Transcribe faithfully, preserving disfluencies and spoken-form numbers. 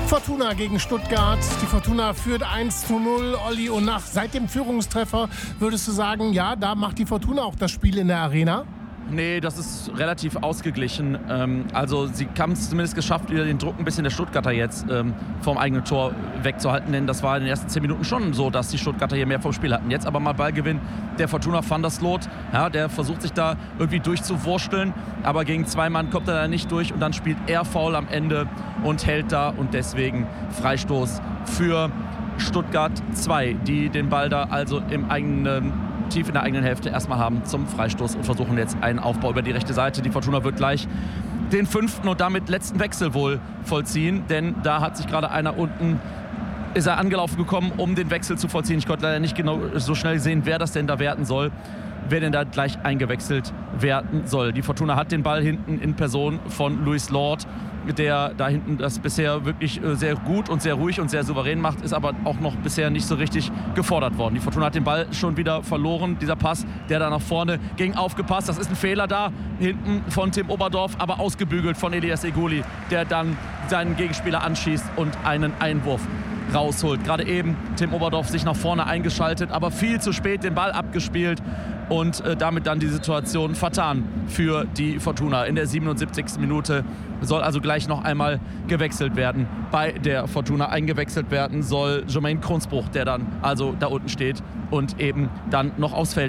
Fortuna gegen Stuttgart. Die Fortuna führt eins zu null. Olli, und nach, seit dem Führungstreffer würdest du sagen, ja, da macht die Fortuna auch das Spiel in der Arena? Nee, das ist relativ ausgeglichen. Ähm, also sie haben es zumindest geschafft, wieder den Druck ein bisschen der Stuttgarter jetzt ähm, vom eigenen Tor wegzuhalten. Denn das war in den ersten zehn Minuten schon so, dass die Stuttgarter hier mehr vom Spiel hatten. Jetzt aber mal Ballgewinn der Fortuna van der Sloot. Ja, der versucht sich da irgendwie durchzuwursteln. Aber gegen zwei Mann kommt er da nicht durch. Und dann spielt er Foul am Ende und hält da. Und deswegen Freistoß für Stuttgart zwei, die den Ball da also im eigenen tief in der eigenen Hälfte erstmal haben zum Freistoß und versuchen jetzt einen Aufbau über die rechte Seite. Die Fortuna wird gleich den fünften und damit letzten Wechsel wohl vollziehen, denn da hat sich gerade einer unten, ist er angelaufen gekommen, um den Wechsel zu vollziehen. Ich konnte leider nicht genau so schnell sehen, wer das denn da werten soll, wer denn da gleich eingewechselt werden soll. Die Fortuna hat den Ball hinten in Person von Louis Lord, der da hinten das bisher wirklich sehr gut und sehr ruhig und sehr souverän macht, ist aber auch noch bisher nicht so richtig gefordert worden. Die Fortuna hat den Ball schon wieder verloren. Dieser Pass, der da nach vorne ging, aufgepasst. Das ist ein Fehler da hinten von Tim Oberdorf, aber ausgebügelt von Elias Eguli, der dann seinen Gegenspieler anschießt und einen Einwurf rausholt. Gerade eben Tim Oberdorf sich nach vorne eingeschaltet, aber viel zu spät den Ball abgespielt und äh, damit dann die Situation vertan für die Fortuna. In der siebenundsiebzigsten Minute soll also gleich noch einmal gewechselt werden. Bei der Fortuna eingewechselt werden soll Jermaine Krunsbruch, der dann also da unten steht und eben dann noch aufs Feld